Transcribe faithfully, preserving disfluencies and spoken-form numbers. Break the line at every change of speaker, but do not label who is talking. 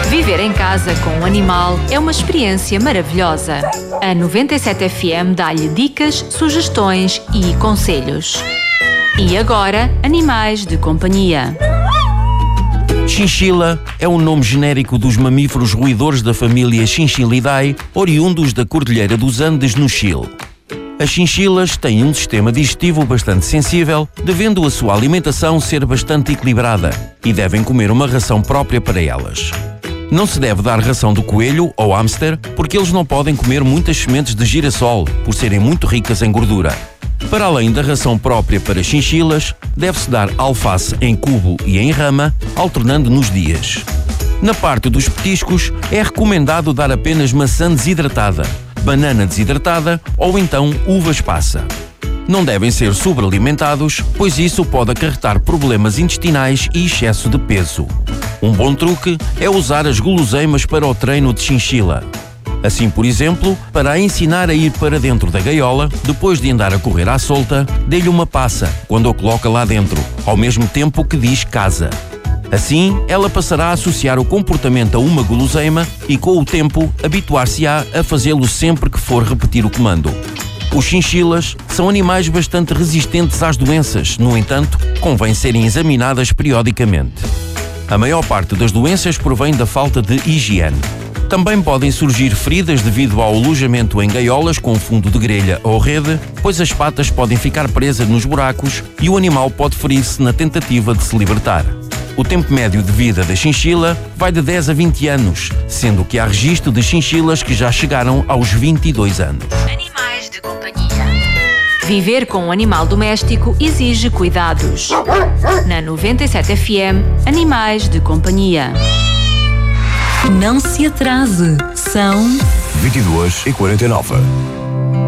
Viver em casa com um animal é uma experiência maravilhosa. A noventa e sete F M dá-lhe dicas, sugestões e conselhos. E agora, animais de companhia.
Chinchila é o nome genérico dos mamíferos roedores da família Chinchilidae, oriundos da Cordilheira dos Andes, no Chile. As chinchilas têm um sistema digestivo bastante sensível, devendo a sua alimentação ser bastante equilibrada, e devem comer uma ração própria para elas. Não se deve dar ração do coelho ou hámster, porque eles não podem comer muitas sementes de girassol, por serem muito ricas em gordura. Para além da ração própria para chinchilas, deve-se dar alface em cubo e em rama, alternando nos dias. Na parte dos petiscos, é recomendado dar apenas maçã desidratada, banana desidratada ou então uvas passa. Não devem ser sobrealimentados, pois isso pode acarretar problemas intestinais e excesso de peso. Um bom truque é usar as guloseimas para o treino de chinchila. Assim, por exemplo, para a ensinar a ir para dentro da gaiola, depois de andar a correr à solta, dê-lhe uma passa quando a coloca lá dentro, ao mesmo tempo que diz casa. Assim, ela passará a associar o comportamento a uma guloseima e, com o tempo, habituar-se-á a fazê-lo sempre que for repetir o comando. Os chinchilas são animais bastante resistentes às doenças, no entanto, convém serem examinadas periodicamente. A maior parte das doenças provém da falta de higiene. Também podem surgir feridas devido ao alojamento em gaiolas com fundo de grelha ou rede, pois as patas podem ficar presas nos buracos e o animal pode ferir-se na tentativa de se libertar. O tempo médio de vida da chinchila vai de dez a vinte anos, sendo que há registro de chinchilas que já chegaram aos vinte e dois anos.
Animais de companhia. Viver com um animal doméstico exige cuidados. Na noventa e sete F M, Animais de companhia.
Não se atrase. São
vinte e duas e quarenta e nove.